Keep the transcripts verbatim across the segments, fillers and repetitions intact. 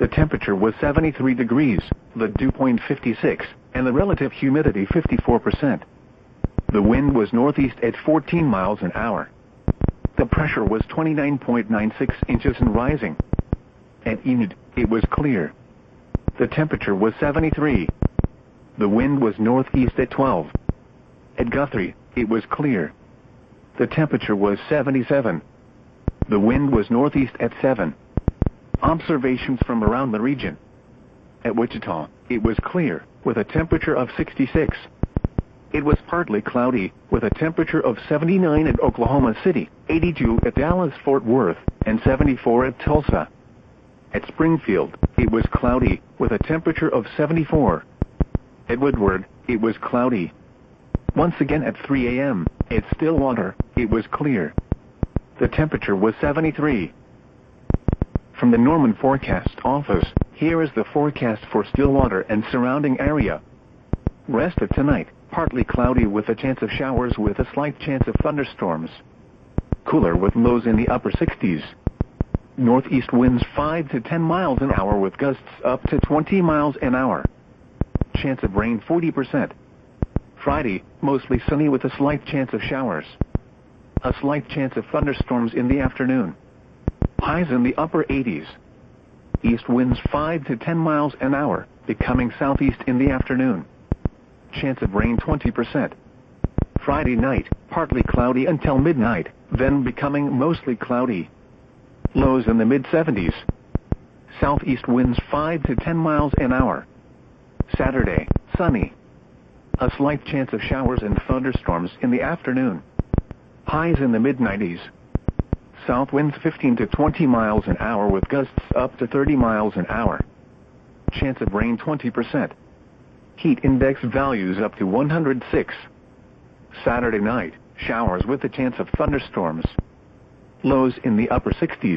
The temperature was seventy-three degrees, the dew point fifty-six, and the relative humidity fifty-four percent. The wind was northeast at fourteen miles an hour. The pressure was twenty-nine point nine six inches and rising. At Enid, it was clear. The temperature was seventy-three. The wind was northeast at twelve. At Guthrie, it was clear. The temperature was seventy-seven. The wind was northeast at seven. Observations from around the region. At Wichita, it was clear, with a temperature of sixty-six. It was partly cloudy, with a temperature of seventy-nine at Oklahoma City, eighty-two at Dallas-Fort Worth, and seventy-four at Tulsa. At Springfield, it was cloudy, with a temperature of seventy-four. At Woodward, it was cloudy. Once again at three A M, at Stillwater, it was clear. The temperature was seventy-three. From the Norman Forecast Office, here is the forecast for Stillwater and surrounding area. Rest of tonight, partly cloudy with a chance of showers with a slight chance of thunderstorms. Cooler with lows in the upper sixties. Northeast winds five to ten miles an hour with gusts up to twenty miles an hour. Chance of rain forty percent. Friday, mostly sunny with a slight chance of showers. A slight chance of thunderstorms in the afternoon. Highs in the upper eighties. East winds five to ten miles an hour, becoming southeast in the afternoon. Chance of rain twenty percent. Friday night, partly cloudy until midnight, then becoming mostly cloudy. Lows in the mid seventies. Southeast winds five to ten miles an hour. Saturday, sunny. A slight chance of showers and thunderstorms in the afternoon. Highs in the mid nineties. South winds fifteen to twenty miles an hour with gusts up to thirty miles an hour. Chance of rain twenty percent. Heat index values up to one hundred six. Saturday night, showers with a chance of thunderstorms. Lows in the upper sixties.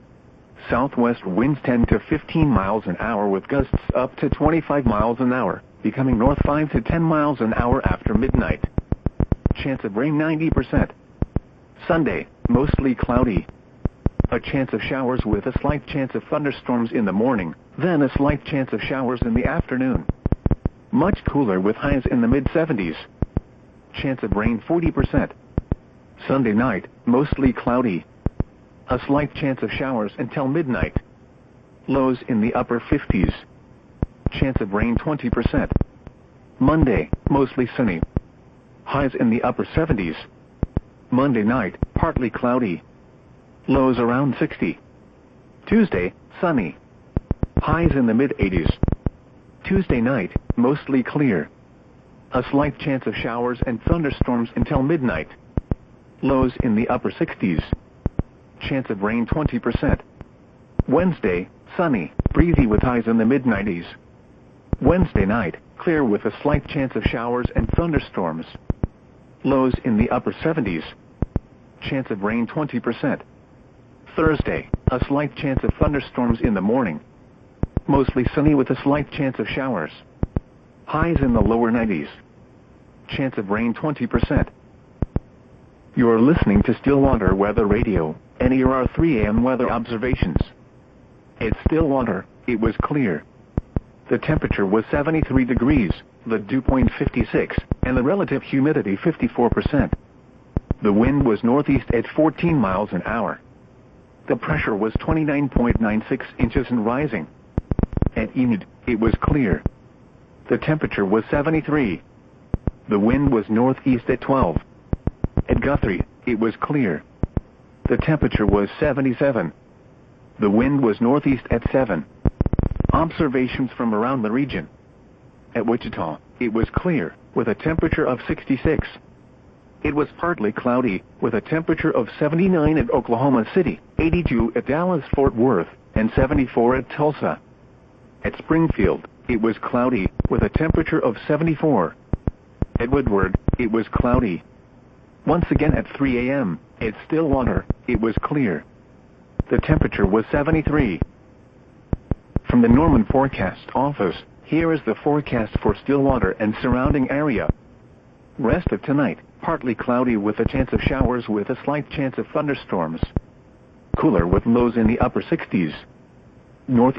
Southwest winds ten to fifteen miles an hour with gusts up to twenty-five miles an hour, becoming north five to ten miles an hour after midnight. Chance of rain ninety percent. Sunday, mostly cloudy. A chance of showers with a slight chance of thunderstorms in the morning, then a slight chance of showers in the afternoon. Much cooler with highs in the mid seventies. Chance of rain forty percent. Sunday night, mostly cloudy. A slight chance of showers until midnight. Lows in the upper fifties. Chance of rain twenty percent. Monday, mostly sunny. Highs in the upper seventies. Monday night, partly cloudy. Lows around sixty. Tuesday, sunny. Highs in the mid eighties. Tuesday night, mostly clear. A slight chance of showers and thunderstorms until midnight. Lows in the upper sixties. Chance of rain twenty percent. Wednesday, sunny, breezy with highs in the mid nineties. Wednesday night, clear with a slight chance of showers and thunderstorms. Lows in the upper seventies. Chance of rain twenty percent. Thursday, a slight chance of thunderstorms in the morning. Mostly sunny with a slight chance of showers. Highs in the lower nineties. Chance of rain twenty percent. You are listening to Stillwater Weather Radio, and here are three A M weather observations. At Stillwater, it was clear. The temperature was seventy-three degrees, the dew point fifty-six, and the relative humidity fifty-four percent. The wind was northeast at fourteen miles an hour. The pressure was twenty-nine point nine six inches and rising. At Enid, it was clear. The temperature was seventy-three. The wind was northeast at twelve. At Guthrie, it was clear. The temperature was seventy-seven. The wind was northeast at seven. Observations from around the region. At Wichita, it was clear, with a temperature of sixty-six. It was partly cloudy, with a temperature of seventy-nine at Oklahoma City, eighty-two at Dallas-Fort Worth, and seventy-four at Tulsa. At Springfield, it was cloudy, with a temperature of seventy-four. At Woodward, it was cloudy. Once again at three A M, at Stillwater, it was clear. The temperature was seventy-three. From the Norman Forecast Office, here is the forecast for Stillwater and surrounding area. Rest of tonight, partly cloudy with a chance of showers with a slight chance of thunderstorms. Cooler with lows in the upper sixties. Northeast